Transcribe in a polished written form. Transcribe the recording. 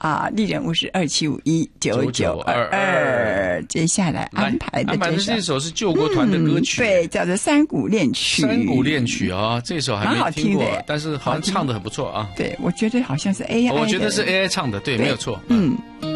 啊，丽人物是27519922。接下来安排的这首是救国团的歌曲， 对，叫做《山谷恋曲》。 山谷恋曲啊，这首还没听过，但是好像唱得很不错啊。 对，我觉得好像是 AI， 我觉得是 AI 唱的，对，没有错。